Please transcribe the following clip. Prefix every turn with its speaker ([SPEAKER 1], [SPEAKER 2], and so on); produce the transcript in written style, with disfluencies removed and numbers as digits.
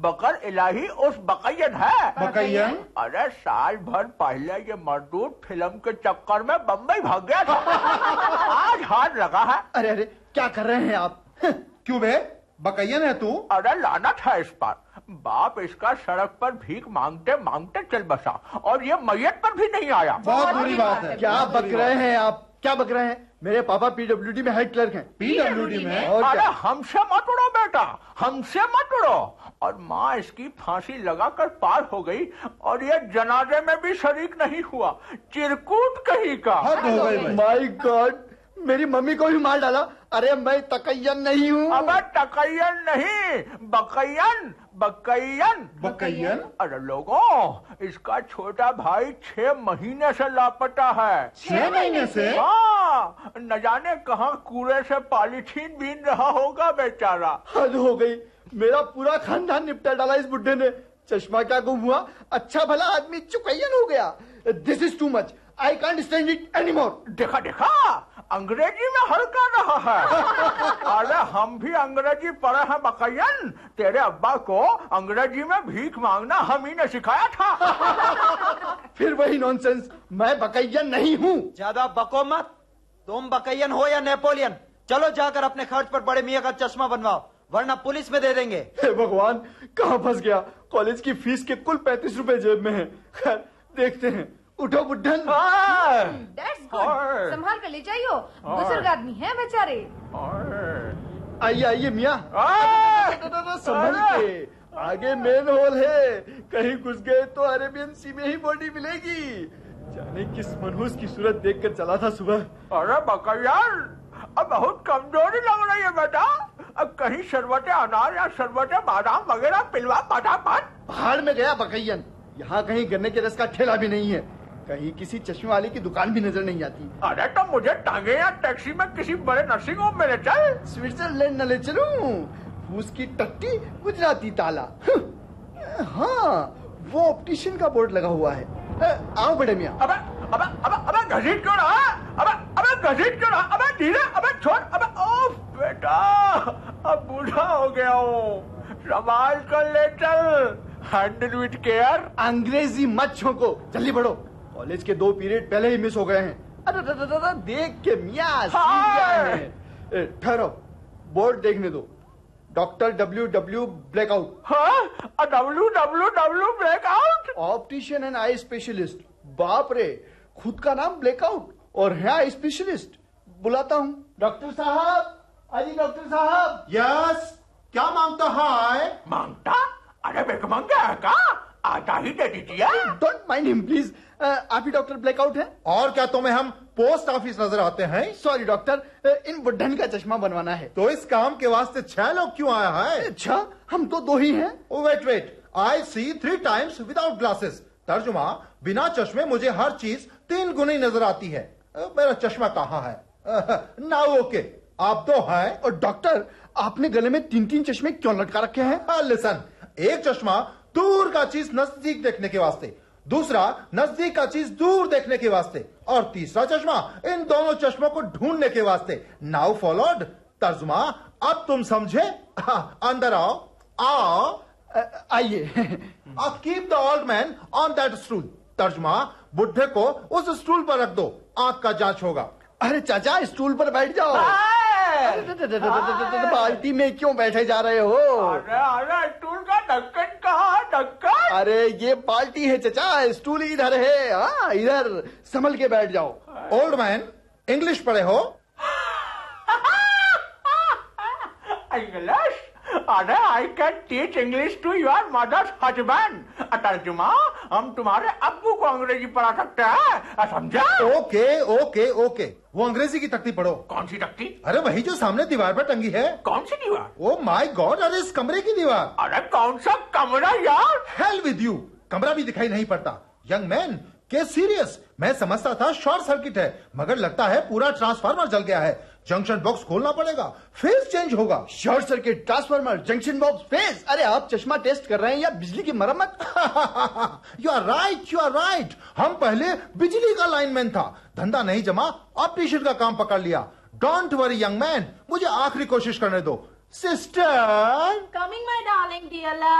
[SPEAKER 1] बकर इलाही उस बकैयन है।
[SPEAKER 2] बकैयन?
[SPEAKER 1] अरे साल भर पहले ये मजदूर फिल्म के चक्कर में बम्बई भाग गया था। आज हाथ लगा है।
[SPEAKER 3] अरे अरे क्या कर रहे हैं आप?
[SPEAKER 2] क्यों बे, बकैयन है तू?
[SPEAKER 1] अरे लानत है इस पर। बाप इसका सड़क पर भीख मांगते मांगते चल बसा और ये मैयत पर भी नहीं आया।
[SPEAKER 2] बहुत बुरी बात है।
[SPEAKER 3] क्या बक रहे हैं आप? क्या बक रहे हैं? मेरे पापा पीडब्ल्यूडी में हेड क्लर्क हैं।
[SPEAKER 2] पीडब्ल्यूडी में?
[SPEAKER 3] और
[SPEAKER 1] अरे
[SPEAKER 3] क्या?
[SPEAKER 1] हमसे मत उड़ो बेटा, हमसे मत उड़ो। और माँ इसकी फांसी लगाकर पार हो गई और ये जनाजे में भी शरीक नहीं हुआ। चिरकूट कहीं का।
[SPEAKER 2] हद हो गई भाई।
[SPEAKER 3] माय गॉड, मेरी मम्मी को भी मार डाला। अरे मैं तकैयन नहीं हूँ।
[SPEAKER 1] अब तकैयन नहीं, बकैयन बकैयन।
[SPEAKER 2] बकैयन?
[SPEAKER 1] अरे लोगों, इसका छोटा भाई 6 महीने से लापता है।
[SPEAKER 2] 6 महीने से?
[SPEAKER 1] हाँ, न जाने कहाँ कूड़े से पॉलीथीन बीन रहा होगा बेचारा।
[SPEAKER 3] हद हो गई, मेरा पूरा खानदान निपटा डाला इस बुड्ढे ने। चश्मा क्या गुम हुआ, अच्छा भला आदमी चुकैयन हो गया। This is too much, I can't stand it any more.
[SPEAKER 1] देखा देखा, अंग्रेजी में हल्का रहा है। अरे हम भी अंग्रेजी पढ़े हैं बकैयन। तेरे अब्बा को अंग्रेजी में भीख मांगना हम ही ने सिखाया था।
[SPEAKER 3] फिर वही नॉनसेंस, मैं बकैयन नहीं हूँ।
[SPEAKER 4] ज्यादा बको मत। तुम बकैयन हो या नेपोलियन, चलो जाकर अपने खर्च पर बड़े मियाँ का चश्मा बनवाओ, वरना पुलिस में दे देंगे।
[SPEAKER 3] हे भगवान, कहाँ फंस गया। कॉलेज की फीस के कुल 35 रुपए जेब में है। खैर देखते हैं। उठो बुड्ढन।
[SPEAKER 5] That's good. संभाल कर ले जाइयो, बुजुर्ग आदमी है बेचारे।
[SPEAKER 3] आइए आइए मियाँ, संभल के। आगे मेन हॉल है, कहीं घुस गए तो अरेबियन सी में ही बॉडी मिलेगी। जाने किस मनहूस की सूरत देखकर चला था सुबह।
[SPEAKER 1] अरे बकैयन, अब बहुत कमजोरी लग रही है बेटा। अब कहीं शरबत अनार या शरबत बादाम वगैरह पिलवा फटाफट।
[SPEAKER 3] पहाड़ में गया बकैयन, यहाँ कहीं गन्ने के रस का ठेला भी नहीं है, कहीं किसी चश्मे वाले की दुकान भी नजर नहीं आती।
[SPEAKER 1] अरे तो मुझे टांगे या टैक्सी में किसी बड़े नर्सिंग होम में ले चल।
[SPEAKER 3] स्विट्जरलैंड न ले चलूं, फूस की टट्टी गुजराती ताला। हाँ, वो ऑप्टिशियन का बोर्ड लगा हुआ है। आओ बड़े मियाँ।
[SPEAKER 1] अबे अबे अबे अबे घसीट क्यों रहा? अबे घसीट क्यों रहा? अबे धीरे, अबे छोड़, अबे ओफ बेटा, अब बूढ़ा हो गया हूँ, संभाल कर ले चल। Handle with care.
[SPEAKER 3] अंग्रेजी मत छोको, जल्दी बढ़ो। कॉलेज के 2 पीरियड पहले ही मिस हो गए हैं। अरे देख के मियाँ ठहरो, बोर्ड देखने दो। Doctor WW blackout.
[SPEAKER 1] हाँ, WW blackout.
[SPEAKER 3] Optician and eye specialist. बाप रे, खुद का नाम ब्लैकआउट और है आई स्पेशलिस्ट। बुलाता हूँ। डॉक्टर साहब, अजी डॉक्टर साहब।
[SPEAKER 2] यस, क्या मांगता है?
[SPEAKER 1] मांगता? अरे बेक मांगा है का? आता ही दे दीजिए।
[SPEAKER 3] Don't mind him please. आप ही डॉक्टर ब्लैकआउट हैं?
[SPEAKER 2] और क्या तुम्हें हम पोस्ट ऑफिस नजर आते हैं?
[SPEAKER 3] सॉरी डॉक्टर, इन बुड्ढन का चश्मा बनवाना है।
[SPEAKER 2] तो इस काम के वास्ते 6 लोग क्यों आया है?
[SPEAKER 3] अच्छा, हम तो 2 ही हैं।
[SPEAKER 2] वेट, आई सी 3 times विदाउट ग्लासेस। तर्जुमा, बिना चश्मे मुझे हर चीज 3 गुनी नजर आती है। मेरा चश्मा कहाँ है? नाउ ओके, आप 2 हैं।
[SPEAKER 3] और डॉक्टर, आपने गले में 3-3 चश्मे क्यों लटका रखे हैं?
[SPEAKER 2] लिसन, एक चश्मा दूर का चीज नजदीक देखने के वास्ते, दूसरा नजदीक का चीज दूर देखने के वास्ते, और तीसरा चश्मा इन दोनों चश्मों को ढूंढने के वास्ते। Now followed. तर्जुमा, अब तुम समझे? अंदर आओ।
[SPEAKER 3] आइए।
[SPEAKER 2] Keep the old man on that stool. तर्जुमा, बुढ़े को उस स्टूल पर रख दो, आंख का जांच होगा।
[SPEAKER 3] अरे चाचा, स्टूल पर बैठ जाओ। बाल्टी में क्यों बैठे जा रहे हो?
[SPEAKER 1] अरे स्टूल का ढक्कन कहाँ है? ढक्कन?
[SPEAKER 3] अरे ये बाल्टी है चाचा, स्टूल इधर है। हाँ, इधर संभल के बैठ जाओ।
[SPEAKER 2] ओल्ड मैन, इंग्लिश पढ़े हो?
[SPEAKER 1] इंग्लिश? अरे I can teach English to your mother's husband. तर्जुमा, हम तुम्हारे अब्बू को अंग्रेजी पढ़ा सकते हैं, समझा?
[SPEAKER 2] ओके, वो अंग्रेजी की तख्ती पढ़ो।
[SPEAKER 1] कौन सी तख्ती?
[SPEAKER 2] अरे वही जो सामने दीवार पर टंगी है।
[SPEAKER 1] कौन सी दीवार?
[SPEAKER 2] ओ माय गॉड, अरे इस कमरे की दीवार।
[SPEAKER 1] अरे कौन सा कमरा यार?
[SPEAKER 2] हेल विद यू, कमरा भी दिखाई नहीं पड़ता। Young man, case serious. मैं समझता था शॉर्ट सर्किट है, मगर लगता है पूरा ट्रांसफार्मर जल गया है। जंक्शन बॉक्स खोलना पड़ेगा, फेज चेंज होगा।
[SPEAKER 3] Short circuit, transformer, junction box, phase. अरे आप चश्मा टेस्ट कर रहे हैं या बिजली की मरम्मत?
[SPEAKER 2] You are right. हम पहले बिजली का लाइनमैन था, धंधा नहीं जमा, ऑप्टिशियन का काम पकड़ लिया। डोंट वरी यंग मैन, मुझे आखिरी कोशिश करने दो। Sister,
[SPEAKER 5] coming my darling dear love.